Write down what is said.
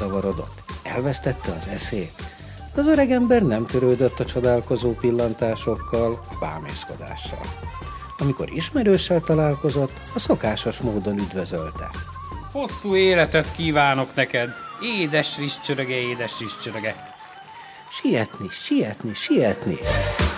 elzavarodott, elvesztette az eszét. Az öregember nem törődött a csodálkozó pillantásokkal, bámészkodással. Amikor ismerőssel találkozott, a szokásos módon üdvözölte. Hosszú életet kívánok neked, édes rizscsöröge, édes rizscsöröge. Sietni, sietni, sietni!